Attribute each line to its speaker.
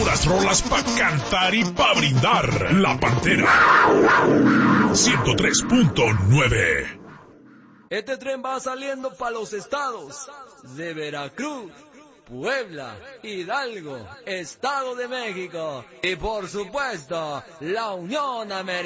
Speaker 1: puras rolas pa' cantar y pa' brindar. La Pantera 103.9.
Speaker 2: Este tren va saliendo para los estados de Veracruz, Puebla, Hidalgo, Estado de México y por supuesto la Unión Americana.